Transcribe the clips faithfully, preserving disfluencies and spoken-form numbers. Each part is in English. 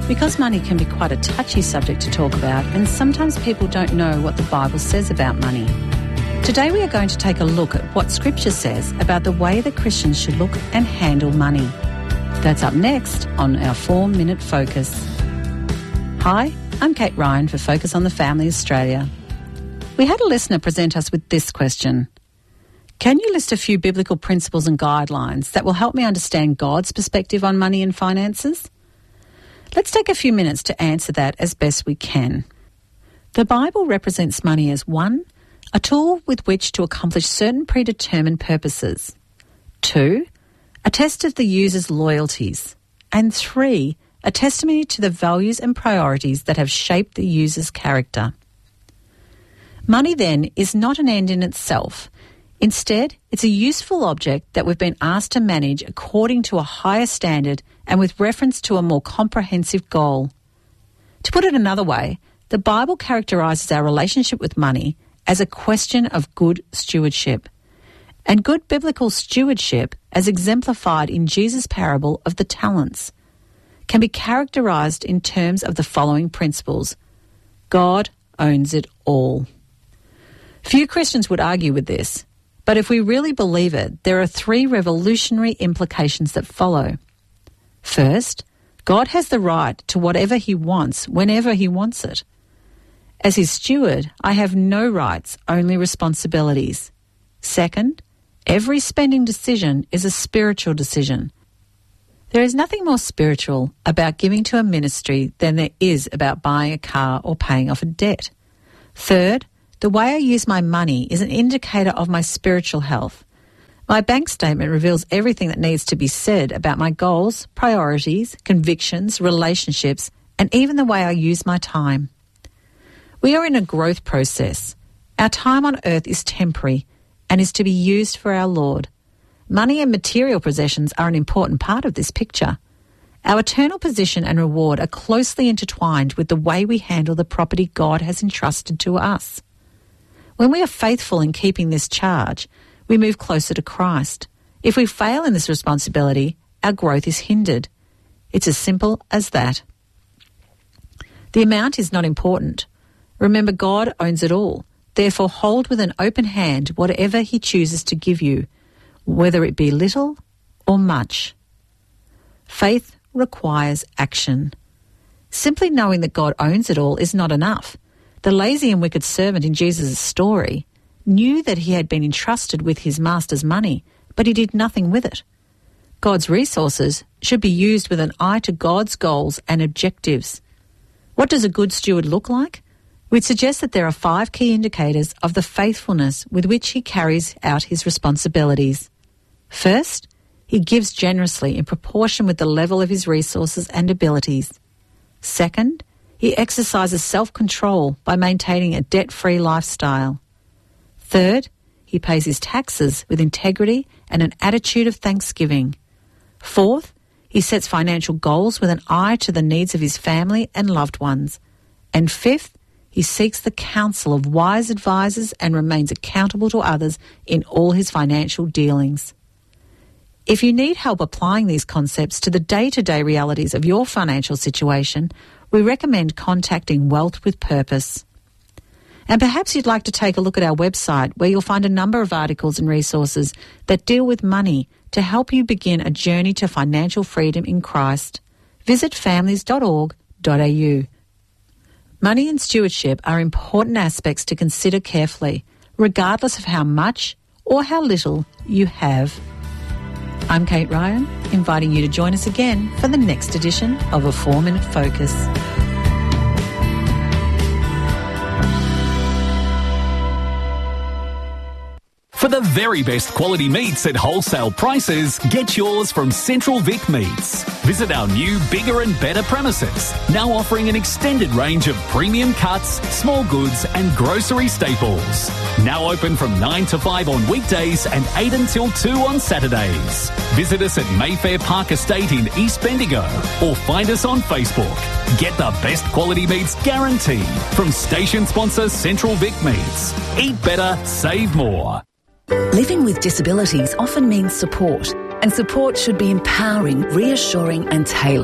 Because money can be quite a touchy subject to talk about, and sometimes people don't know what the Bible says about money. Today we are going to take a look at what Scripture says about the way that Christians should look and handle money. That's up next on our four-minute focus. Hi, I'm Kate Ryan for Focus on the Family Australia. We had a listener present us with this question. Can you list a few biblical principles and guidelines that will help me understand God's perspective on money and finances? Let's take a few minutes to answer that as best we can. The Bible represents money as one, a tool with which to accomplish certain predetermined purposes. Two, a test of the user's loyalties. And three, a testimony to the values and priorities that have shaped the user's character. Money, then, is not an end in itself. Instead, it's a useful object that we've been asked to manage according to a higher standard and with reference to a more comprehensive goal. To put it another way, the Bible characterises our relationship with money as a question of good stewardship. And good biblical stewardship, as exemplified in Jesus' parable of the talents, can be characterised in terms of the following principles. God owns it all. Few Christians would argue with this. But if we really believe it, there are three revolutionary implications that follow. First, God has the right to whatever he wants, whenever he wants it. As his steward, I have no rights, only responsibilities. Second, every spending decision is a spiritual decision. There is nothing more spiritual about giving to a ministry than there is about buying a car or paying off a debt. Third, the way I use my money is an indicator of my spiritual health. My bank statement reveals everything that needs to be said about my goals, priorities, convictions, relationships, and even the way I use my time. We are in a growth process. Our time on earth is temporary and is to be used for our Lord. Money and material possessions are an important part of this picture. Our eternal position and reward are closely intertwined with the way we handle the property God has entrusted to us. When we are faithful in keeping this charge, we move closer to Christ. If we fail in this responsibility, our growth is hindered. It's as simple as that. The amount is not important. Remember, God owns it all. Therefore, hold with an open hand whatever he chooses to give you, whether it be little or much. Faith requires action. Simply knowing that God owns it all is not enough. The lazy and wicked servant in Jesus' story knew that he had been entrusted with his master's money, but he did nothing with it. God's resources should be used with an eye to God's goals and objectives. What does a good steward look like? We'd suggest that there are five key indicators of the faithfulness with which he carries out his responsibilities. First, he gives generously in proportion with the level of his resources and abilities. Second, he exercises self-control by maintaining a debt-free lifestyle. Third, he pays his taxes with integrity and an attitude of thanksgiving. Fourth, he sets financial goals with an eye to the needs of his family and loved ones. And fifth, he seeks the counsel of wise advisors and remains accountable to others in all his financial dealings. If you need help applying these concepts to the day-to-day realities of your financial situation, we recommend contacting Wealth with Purpose. And perhaps you'd like to take a look at our website where you'll find a number of articles and resources that deal with money to help you begin a journey to financial freedom in Christ. Visit families dot org dot a u. Money and stewardship are important aspects to consider carefully, regardless of how much or how little you have. I'm Kate Ryan, inviting you to join us again for the next edition of A Four Minute Focus. For the very best quality meats at wholesale prices, get yours from Central Vic Meats. Visit our new, bigger and better premises, now offering an extended range of premium cuts, small goods and grocery staples. Now open from nine to five on weekdays and eight until two on Saturdays. Visit us at Mayfair Park Estate in East Bendigo or find us on Facebook. Get the best quality meats guaranteed from station sponsor Central Vic Meats. Eat better, save more. Living with disabilities often means support, and support should be empowering, reassuring and tailored.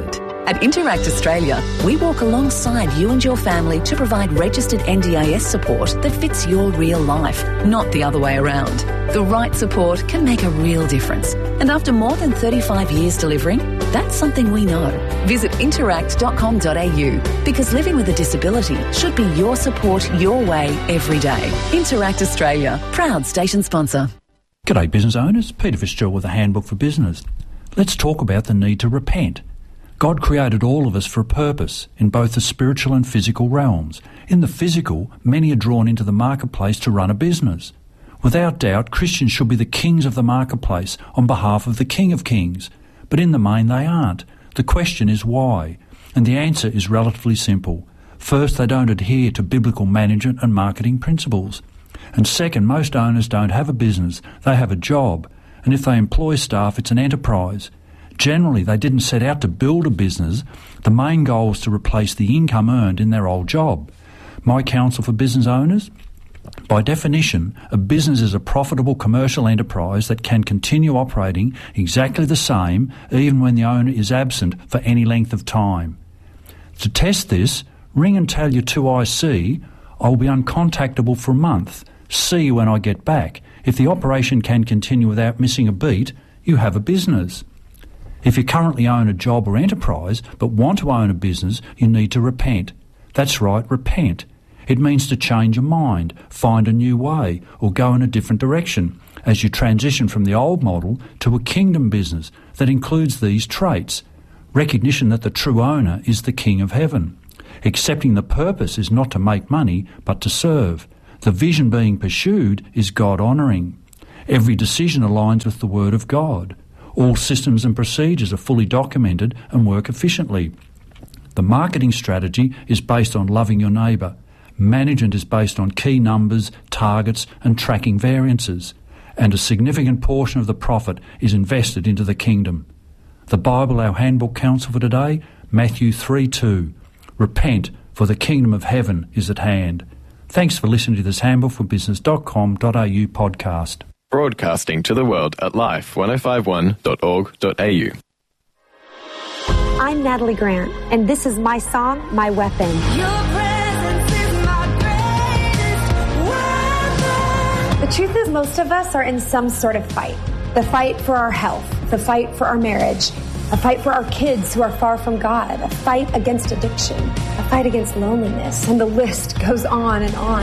At Interact Australia, we walk alongside you and your family to provide registered N D I S support that fits your real life, not the other way around. The right support can make a real difference. And after more than thirty-five years delivering, that's something we know. Visit interact dot com dot a u because living with a disability should be your support your way every day. Interact Australia, proud station sponsor. G'day business owners, Peter Fitzgerald with a Handbook for Business. Let's talk about the need to repent. God created all of us for a purpose in both the spiritual and physical realms. In the physical, many are drawn into the marketplace to run a business. Without doubt, Christians should be the kings of the marketplace on behalf of the King of Kings. But in the main, they aren't. The question is why? And the answer is relatively simple. First, they don't adhere to biblical management and marketing principles. And second, most owners don't have a business. They have a job. And if they employ staff, it's an enterprise. Generally, they didn't set out to build a business. The main goal is to replace the income earned in their old job. My counsel for business owners? By definition, a business is a profitable commercial enterprise that can continue operating exactly the same even when the owner is absent for any length of time. To test this, ring and tell your two I C, I will be uncontactable for a month. See you when I get back. If the operation can continue without missing a beat, you have a business. If you currently own a job or enterprise but want to own a business, you need to repent. That's right, repent. It means to change your mind, find a new way, or go in a different direction as you transition from the old model to a kingdom business that includes these traits. Recognition that the true owner is the King of Heaven. Accepting the purpose is not to make money, but to serve. The vision being pursued is God-honouring. Every decision aligns with the Word of God. All systems and procedures are fully documented and work efficiently. The marketing strategy is based on loving your neighbour. Management is based on key numbers, targets and tracking variances. And a significant portion of the profit is invested into the kingdom. The Bible, our handbook counsel for today, Matthew three two. Repent, for the kingdom of heaven is at hand. Thanks for listening to this handbook for business dot com dot a u podcast. Broadcasting to the world at life ten fifty-one dot org dot a u. I'm Natalie Grant, and this is my song, My Weapon. Your presence is my greatest weapon. The truth is, most of us are in some sort of fight. The fight for our health, the fight for our marriage, a fight for our kids who are far from God, a fight against addiction, a fight against loneliness, and the list goes on and on.